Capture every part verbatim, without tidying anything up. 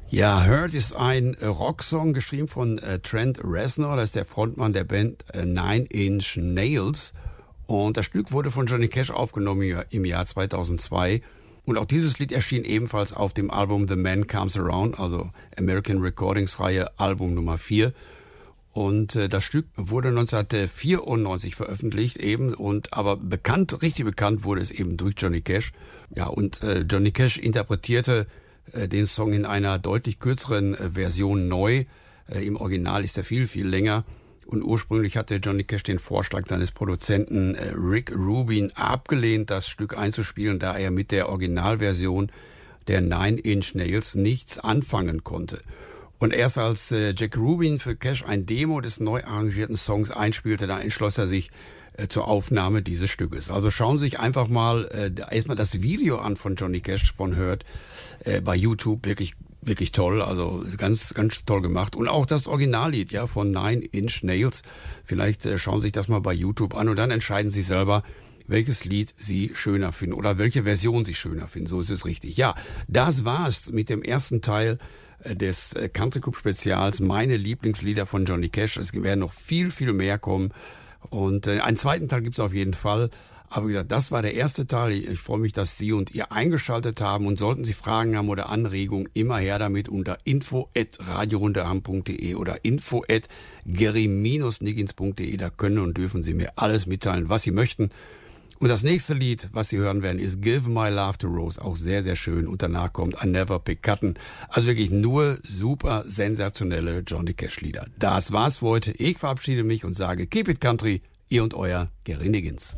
Ja, Hurt ist ein äh, Rocksong, geschrieben von äh, Trent Reznor, das ist der Frontmann der Band äh, Nine Inch Nails. Und das Stück wurde von Johnny Cash aufgenommen im, im Jahr zweitausendzwei. Und auch dieses Lied erschien ebenfalls auf dem Album The Man Comes Around, also American Recordings Reihe, Album Nummer vier. Und äh, das Stück wurde neunzehnhundertvierundneunzig veröffentlicht eben, und aber bekannt, richtig bekannt wurde es eben durch Johnny Cash. Ja, und äh, Johnny Cash interpretierte äh, den Song in einer deutlich kürzeren äh, Version neu. Äh, Im Original ist er viel, viel länger. Und ursprünglich hatte Johnny Cash den Vorschlag seines Produzenten äh, Rick Rubin abgelehnt, das Stück einzuspielen, da er mit der Originalversion der Nine Inch Nails nichts anfangen konnte. Und erst als äh, Jack Rubin für Cash ein Demo des neu arrangierten Songs einspielte, da entschloss er sich äh, zur Aufnahme dieses Stückes. Also schauen Sie sich einfach mal äh, erstmal das Video an von Johnny Cash von Hurt äh, bei YouTube. Wirklich, wirklich toll. Also ganz, ganz toll gemacht. Und auch das Originallied, ja, von Nine Inch Nails. Vielleicht äh, schauen Sie sich das mal bei YouTube an und dann entscheiden Sie selber, welches Lied Sie schöner finden oder welche Version Sie schöner finden. So ist es richtig. Ja, das war's mit dem ersten Teil des Country Club Spezials, meine Lieblingslieder von Johnny Cash. Es werden noch viel, viel mehr kommen. Und äh, einen zweiten Teil gibt's auf jeden Fall. Aber wie gesagt, das war der erste Teil. Ich, ich freue mich, dass Sie und ihr eingeschaltet haben. Und sollten Sie Fragen haben oder Anregungen, immer her damit unter info at radiorundeham punkt de oder info at gary dash niggins punkt de. Da können und dürfen Sie mir alles mitteilen, was Sie möchten. Und das nächste Lied, was Sie hören werden, ist Give My Love to Rose, auch sehr, sehr schön. Und danach kommt I Never Pick Cotton. Also wirklich nur super sensationelle Johnny Cash Lieder. Das war's für heute. Ich verabschiede mich und sage Keep it Country, ihr und euer Gary Niggins.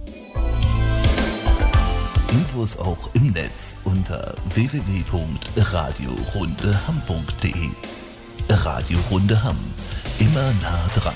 Infos auch im Netz unter w w w punkt radio rundeham punkt de. Radio Rundeham, immer nah dran.